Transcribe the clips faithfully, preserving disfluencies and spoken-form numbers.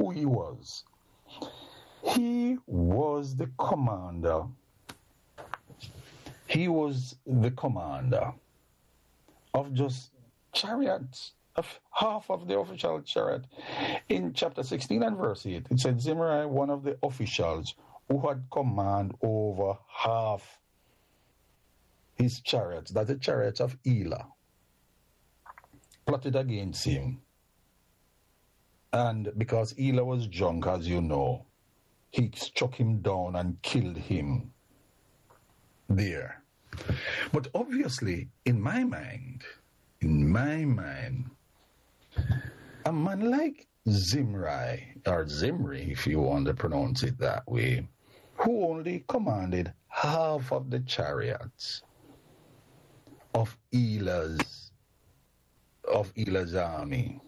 who he was. He was the commander. He was the commander of just chariots, of half of the official chariot. In chapter sixteen and verse eight, it said Zimri, one of the officials who had command over half his chariots, that's the chariots of Elah, plotted against him. And because Elah was drunk, as you know, he struck him down and killed him there. But obviously, in my mind, in my mind, a man like Zimri, or Zimri, if you want to pronounce it that way, who only commanded half of the chariots of Elah's, of Elah's army,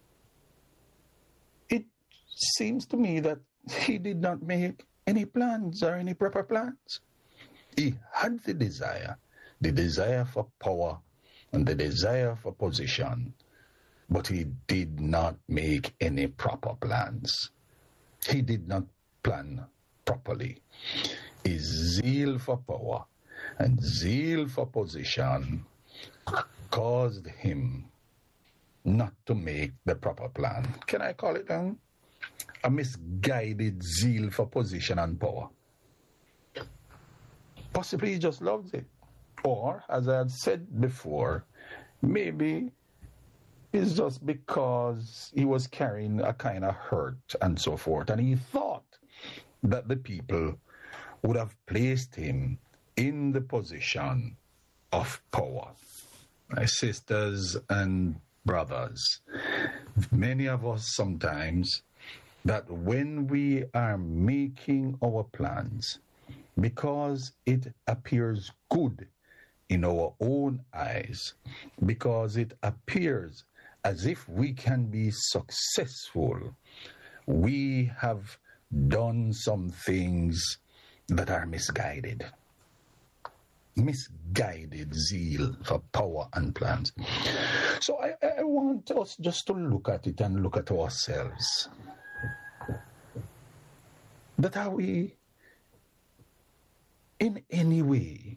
it seems to me that he did not make any plans or any proper plans. He had the desire, the desire for power and the desire for position, but he did not make any proper plans. He did not plan properly. His zeal for power and zeal for position caused him not to make the proper plan. Can I call it um, a misguided zeal for position and power? Possibly he just loves it. Or, as I had said before, maybe it's just because he was carrying a kind of hurt and so forth, and he thought that the people would have placed him in the position of power. My sisters and brothers, many of us sometimes, that when we are making our plans, because it appears good in our own eyes, because it appears as if we can be successful, we have done some things that are misguided. Misguided zeal for power and plans. So I, I want us just to look at it and look at ourselves. That are we in any way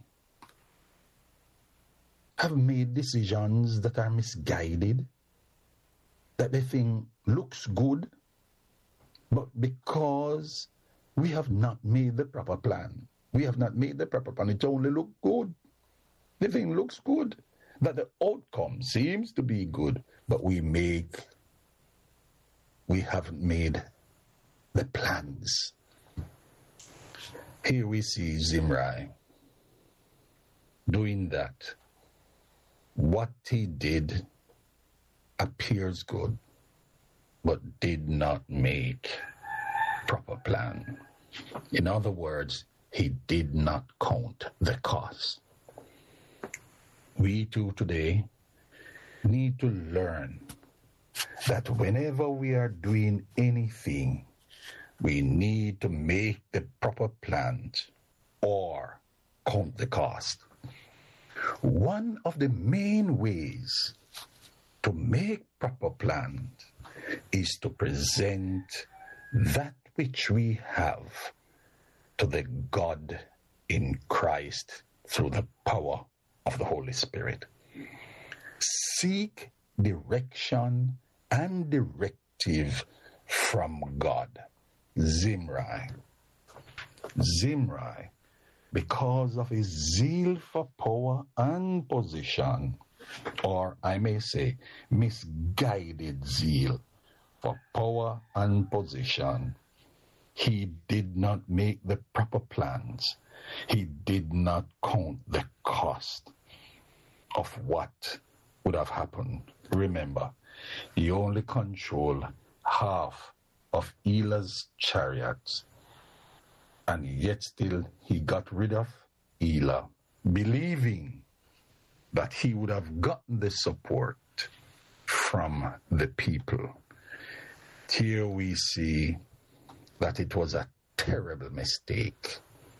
have made decisions that are misguided, that the thing looks good, but because we have not made the proper plan, we have not made the proper plan, it only looks good. The thing looks good, that the outcome seems to be good, but we make, we haven't made the plans. Here we see Zimri doing that. What he did appears good, but did not make proper plan. In other words, he did not count the cost. We too today need to learn that whenever we are doing anything, we need to make the proper plans or count the cost. One of the main ways to make proper plans is to present that which we have to the God in Christ through the power of the Holy Spirit. Seek direction and directive from God. Zimri. Zimri, because of his zeal for power and position, or I may say misguided zeal for power and position, he did not make the proper plans. He did not count the cost of what would have happened. Remember, he only controlled half of Elah's chariots, and yet still he got rid of Elah, believing that he would have gotten the support from the people. Here we see that it was a terrible mistake.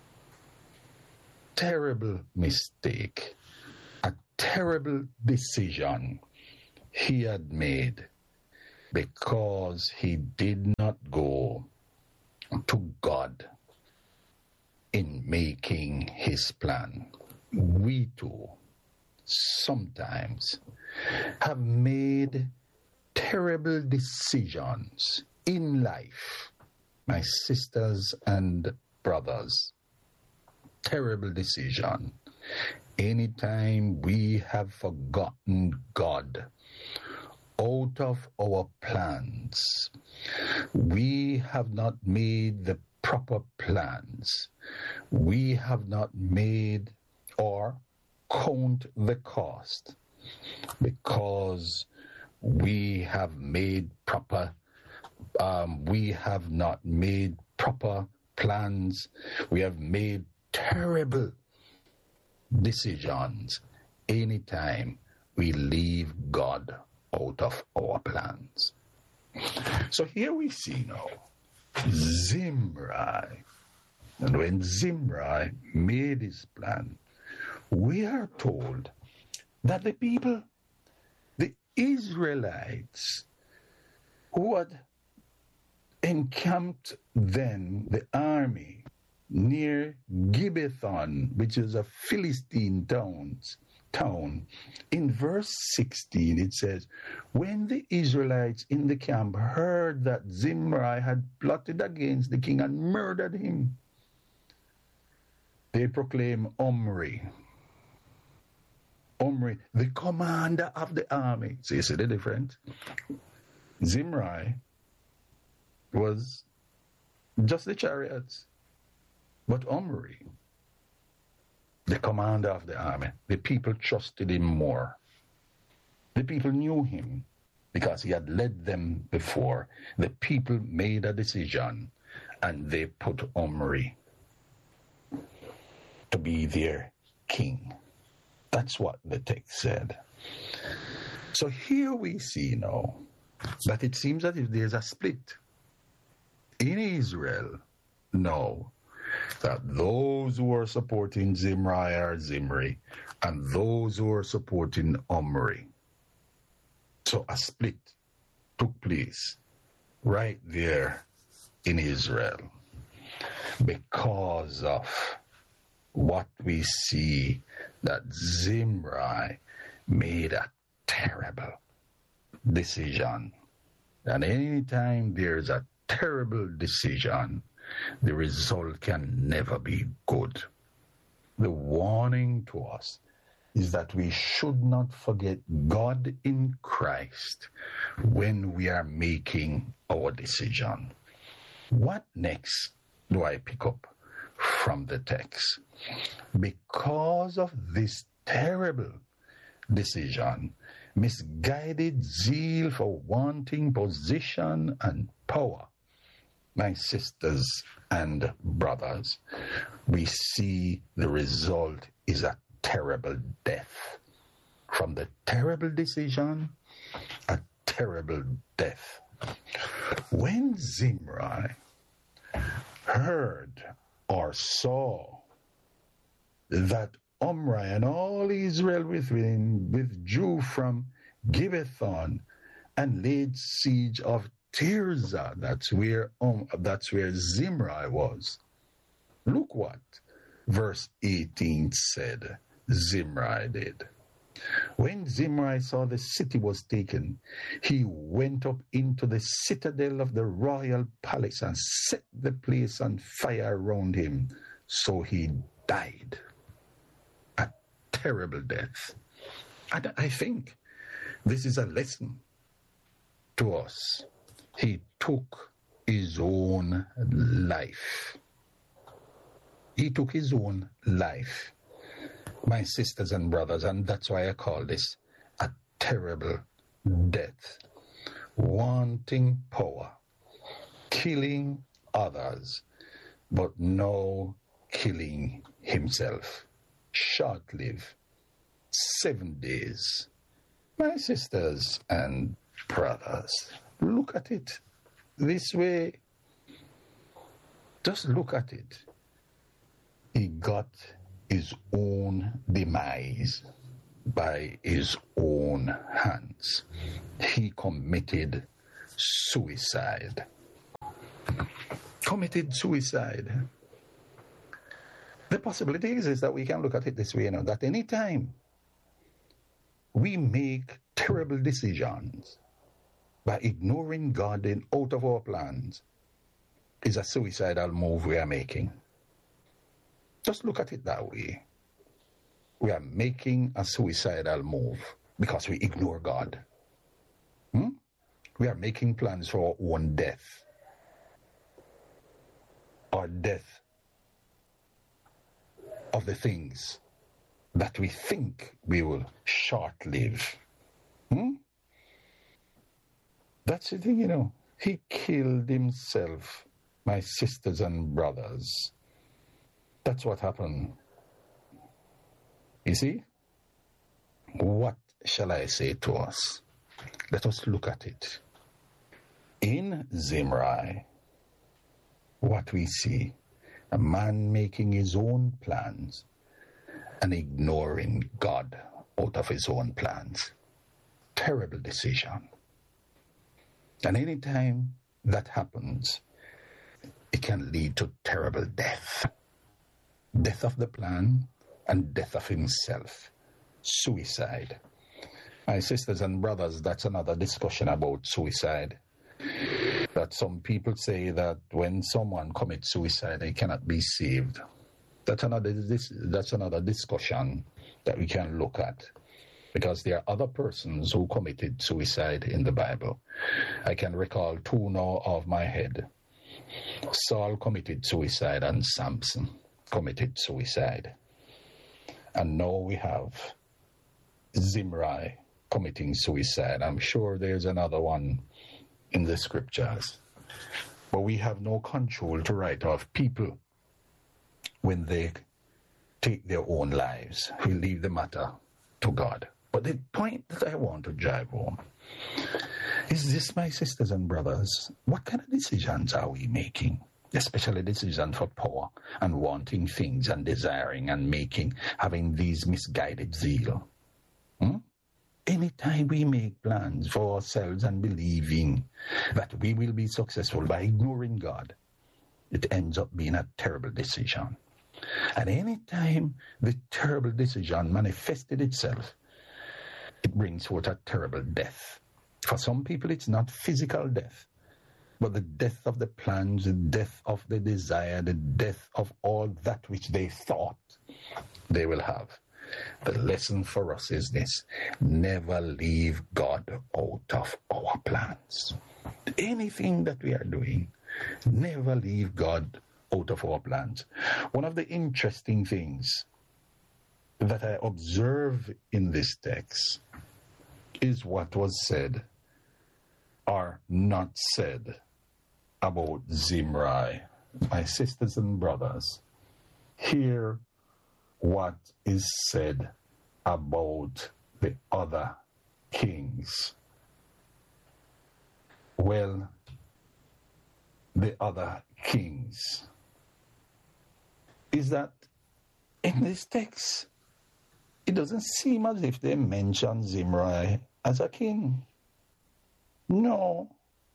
Terrible mistake. A terrible decision he had made. because he did not go to God in making his plan. We too sometimes have made terrible decisions in life, my sisters and brothers. Terrible decision. Anytime we have forgotten God out of our plans, we have not made the proper plans, we have not made or count the cost, because we have made proper, um, we have not made proper plans, we have made terrible decisions anytime we leave God out of our plans. So here we see now Zimri. And when Zimri made his plan, we are told that the people, the Israelites, who had encamped then, the army, near Gibbethon, which is a Philistine towns, town. In verse sixteen, it says, when the Israelites in the camp heard that Zimri had plotted against the king and murdered him, they proclaimed Omri. Omri, the commander of the army. So you see the difference? Zimri was just the chariots. But Omri, the commander of the army, the people trusted him more. The people knew him because he had led them before. The people made a decision and they put Omri to be their king. That's what the text said. So here we see now that it seems that if there's a split in Israel now, that those who are supporting Zimri are Zimri, and those who are supporting Omri. So a split took place right there in Israel because of what we see, that Zimri made a terrible decision. And anytime there's a terrible decision, the result can never be good. The warning to us is that we should not forget God in Christ when we are making our decision. What next do I pick up from the text? Because of this terrible decision, misguided zeal for wanting position and power, my sisters and brothers, we see the result is a terrible death. From the terrible decision, a terrible death. When Zimri heard or saw that Omri and all Israel with him withdrew from Gibbethon and laid siege of Tirzah, that's where um, that's where Zimri was. Look what verse eighteen said Zimri did. When Zimri saw the city was taken, he went up into the citadel of the royal palace and set the place on fire around him, so he died. A terrible death. And I think this is a lesson to us. He took his own life. He took his own life, my sisters and brothers, and that's why I call this a terrible death. Wanting power, killing others, but no killing himself. Short-lived, seven days. My sisters and brothers, look at it this way. Just look at it. He got his own demise by his own hands. He committed suicide. Committed suicide. The possibility is that we can look at it this way, you know, that any time we make terrible decisions by ignoring God in out of our plans is a suicidal move we are making. Just look at it that way. We are making a suicidal move because we ignore God. Hmm? We are making plans for our own death. Or death of the things that we think we will short-live. Hmm? That's the thing, you know. He killed himself, my sisters and brothers. That's what happened. You see? What shall I say to us? Let us look at it. In Zimri, what we see, a man making his own plans and ignoring God out of his own plans. Terrible decision. And any time that happens, it can lead to terrible death. Death of the plan and death of himself. Suicide. My sisters and brothers, that's another discussion about suicide. That some people say that when someone commits suicide, they cannot be saved. That's another, this, that's another discussion that we can look at. Because there are other persons who committed suicide in the Bible. I can recall two now off my head. Saul committed suicide and Samson committed suicide. And now we have Zimri committing suicide. I'm sure there's another one in the scriptures. But we have no control to write off people when they take their own lives. We leave the matter to God. But the point that I want to drive home is this, my sisters and brothers, what kind of decisions are we making? Especially decisions for power and wanting things and desiring and making, having these misguided zeal. Hmm? Anytime we make plans for ourselves and believing that we will be successful by ignoring God, it ends up being a terrible decision. And anytime the terrible decision manifested itself, it brings forth a terrible death. For some people, it's not physical death, but the death of the plans, the death of the desire, the death of all that which they thought they will have. The lesson for us is this: never leave God out of our plans. Anything that we are doing, never leave God out of our plans. One of the interesting things that I observe in this text is what was said or not said about Zimri. My sisters and brothers, hear what is said about the other kings. Well, the other kings is that in this text, it doesn't seem as if they mention Zimri as a king. No,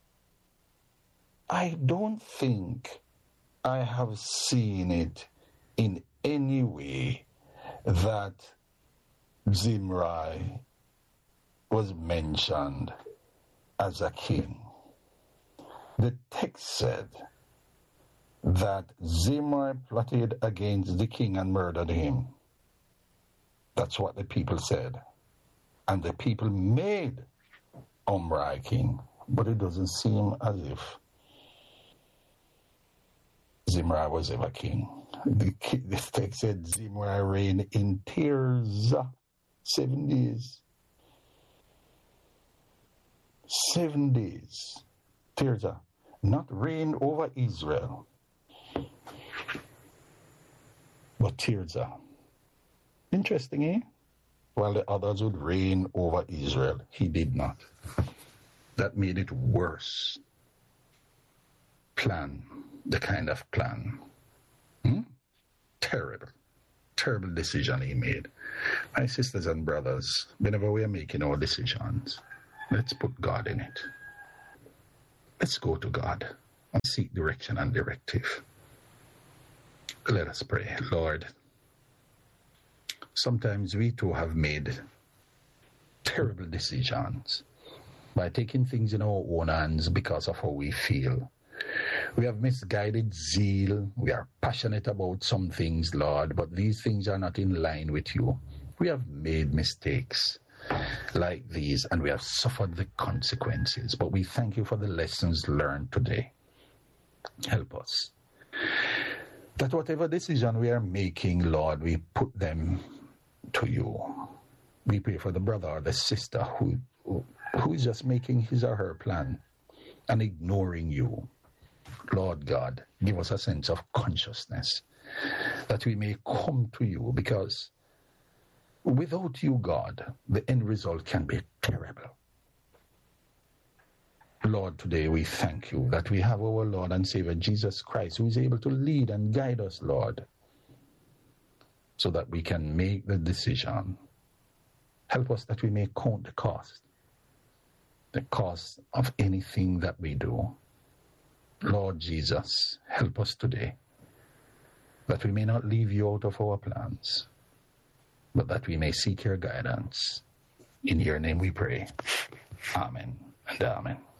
I don't think I have seen it in any way that Zimri was mentioned as a king. The text said that Zimri plotted against the king and murdered him. That's what the people said. And the people made Omri king. But it doesn't seem as if Zimri was ever king. The, the text said Zimri reigned in Tirzah seven days. Seven days. Tirzah. Not reigned over Israel, but Tirzah. Interesting, eh? While the others would reign over Israel, he did not. That made it worse. Plan, the kind of plan. Hmm? Terrible. Terrible decision he made. My sisters and brothers, whenever we are making our decisions, let's put God in it. Let's go to God and seek direction and directive. Let us pray. Lord, sometimes we too have made terrible decisions by taking things in our own hands because of how we feel. We have misguided zeal. We are passionate about some things, Lord, but these things are not in line with you. We have made mistakes like these, and we have suffered the consequences. But we thank you for the lessons learned today. Help us that whatever decision we are making, Lord, we put them to you. We pray for the brother or the sister who, who, who is just making his or her plan and ignoring you. Lord God, give us a sense of consciousness that we may come to you, because without you, God, the end result can be terrible. Lord, today we thank you that we have our Lord and Savior Jesus Christ, who is able to lead and guide us, Lord, so that we can make the decision. Help us that we may count the cost, the cost of anything that we do. Lord Jesus, help us today, that we may not leave you out of our plans, but that we may seek your guidance. In your name we pray. Amen and amen.